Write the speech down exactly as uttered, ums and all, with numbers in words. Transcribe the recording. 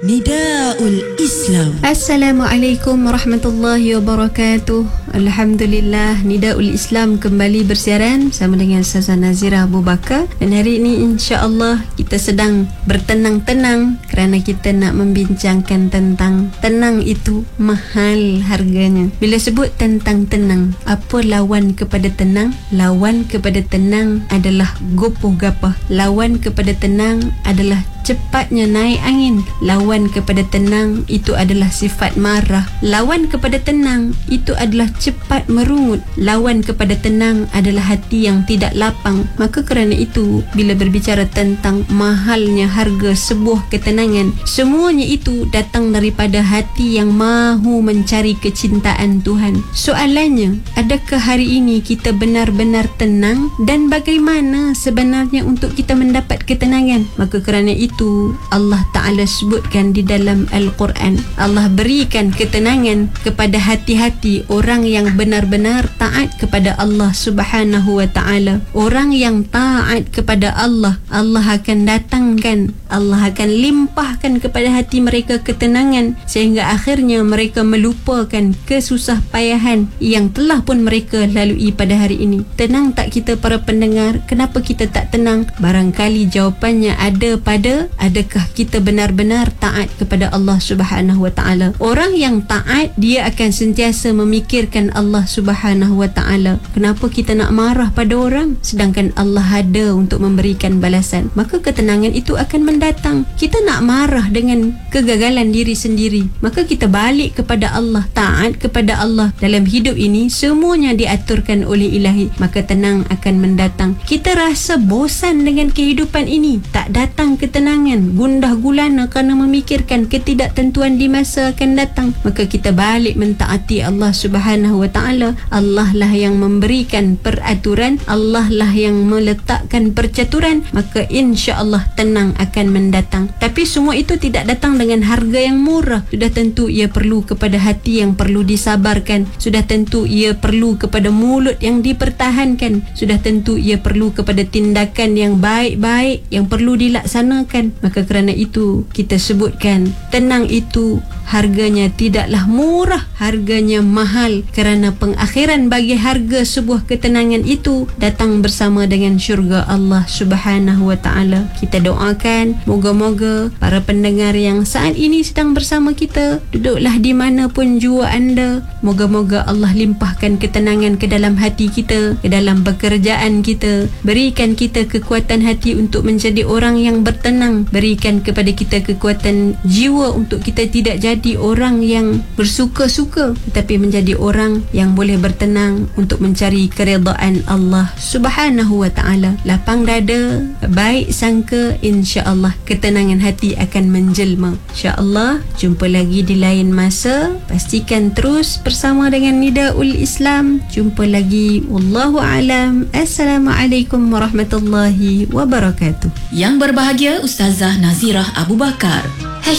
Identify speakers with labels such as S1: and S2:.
S1: Nidaul Islam.
S2: Assalamualaikum warahmatullahi wabarakatuh. Alhamdulillah, Nidaul Islam kembali bersiaran bersama dengan Ustazah Nazirah Abu Bakar. Dan hari ini insya-Allah kita sedang bertenang-tenang kerana kita nak membincangkan tentang tenang itu mahal harganya. Bila sebut tentang tenang, apa lawan kepada tenang? Lawan kepada tenang adalah gopoh gapah. Lawan kepada tenang adalah cepatnya naik angin. Lawan kepada tenang itu adalah sifat marah. Lawan kepada tenang itu adalah cepat merungut. Lawan kepada tenang adalah hati yang tidak lapang. Maka kerana itu, bila berbicara tentang mahalnya harga sebuah ketenangan, semuanya itu datang daripada hati yang mahu mencari kecintaan Tuhan. Soalannya, adakah hari ini kita benar-benar tenang? Dan bagaimana sebenarnya untuk kita mendapat ketenangan? Maka kerana itu Itu Allah Ta'ala sebutkan di dalam Al-Quran. Allah berikan ketenangan kepada hati-hati orang yang benar-benar taat kepada Allah Subhanahu wa Ta'ala. Orang yang taat kepada Allah, Allah akan datangkan, Allah akan limpahkan kepada hati mereka ketenangan, sehingga akhirnya mereka melupakan kesusah payahan yang telah pun mereka lalui pada hari ini. Tenang tak kita para pendengar? Kenapa kita tak tenang? Barangkali jawapannya ada pada adakah kita benar-benar taat kepada Allah Subhanahu wa Ta'ala. Orang yang taat, dia akan sentiasa memikirkan Allah Subhanahu wa Ta'ala. Kenapa kita nak marah pada orang sedangkan Allah ada untuk memberikan balasan? Maka ketenangan itu akan mendatang. Kita nak marah dengan kegagalan diri sendiri, maka kita balik kepada Allah, taat kepada Allah. Dalam hidup ini semuanya diaturkan oleh Ilahi, maka tenang akan mendatang. Kita rasa bosan dengan kehidupan ini, tak datang ketenangan, gundah gulana kerana memikirkan ketidaktentuan di masa akan datang, maka kita balik mentaati Allah Subhanahu wa Ta'ala. Allah lah yang memberikan peraturan, Allah lah yang meletakkan percaturan, maka insya-Allah tenang akan mendatang. Tapi semua itu tidak datang dengan harga yang murah. Sudah tentu ia perlu kepada hati yang perlu disabarkan, sudah tentu ia perlu kepada mulut yang dipertahankan, sudah tentu ia perlu kepada tindakan yang baik-baik yang perlu dilaksanakan. Maka kerana itu kita sebutkan tenang itu harganya tidaklah murah, harganya mahal, kerana pengakhiran bagi harga sebuah ketenangan itu datang bersama dengan syurga Allah Subhanahu wa Ta'ala. Kita doakan moga-moga para pendengar yang saat ini sedang bersama kita, duduklah di mana pun jua anda, moga-moga Allah limpahkan ketenangan ke dalam hati kita, ke dalam pekerjaan kita, berikan kita kekuatan hati untuk menjadi orang yang bertenang, berikan kepada kita kekuatan jiwa untuk kita tidak jadi orang yang bersuka-suka, tetapi menjadi orang yang boleh bertenang untuk mencari keredaan Allah Subhanahu wa Ta'ala. Lapang dada, baik sangka, insya-Allah ketenangan hati akan menjelma. Insya-Allah jumpa lagi di lain masa. Pastikan terus bersama dengan Nidaul Islam. Jumpa lagi. Wallahu alam. Assalamualaikum warahmatullahi wabarakatuh.
S1: Yang berbahagia Ustazah Nazirah Abu Bakar.